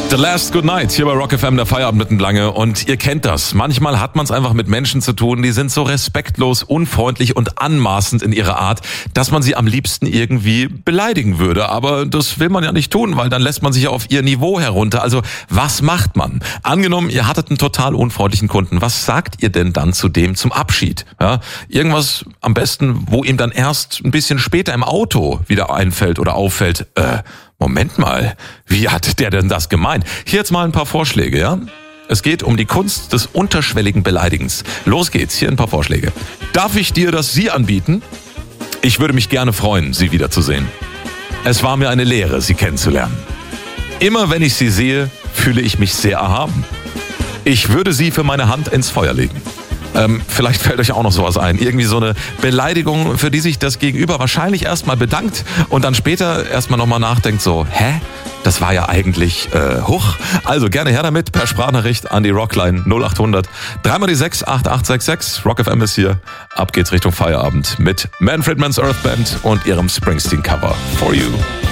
The Last Good Night hier bei Rock FM, der Feierabend mitten lange. Und ihr kennt das. Manchmal hat man es einfach mit Menschen zu tun, die sind so respektlos, unfreundlich und anmaßend in ihrer Art, dass man sie am liebsten irgendwie beleidigen würde. Aber das will man ja nicht tun, weil dann lässt man sich ja auf ihr Niveau herunter. Also was macht man? Angenommen, ihr hattet einen total unfreundlichen Kunden. Was sagt ihr denn dann zu dem zum Abschied? Ja, irgendwas am besten, wo ihm dann erst ein bisschen später im Auto wieder einfällt oder auffällt, Moment mal, wie hat der denn das gemeint? Hier jetzt mal ein paar Vorschläge, ja? Es geht um die Kunst des unterschwelligen Beleidigens. Los geht's, hier ein paar Vorschläge. Darf ich dir das Sie anbieten? Ich würde mich gerne freuen, Sie wiederzusehen. Es war mir eine Lehre, Sie kennenzulernen. Immer wenn ich Sie sehe, fühle ich mich sehr erhaben. Ich würde Sie für meine Hand ins Feuer legen. Vielleicht fällt euch auch noch sowas ein. Irgendwie so eine Beleidigung, für die sich das Gegenüber wahrscheinlich erstmal bedankt und dann später erstmal nochmal nachdenkt so, das war ja eigentlich, huch. Also gerne her damit, per Sprachnachricht an die Rockline 0800 3x6 8866. Rock FM ist hier. Ab geht's Richtung Feierabend mit Manfred Mann's Earth Band und ihrem Springsteen-Cover For You.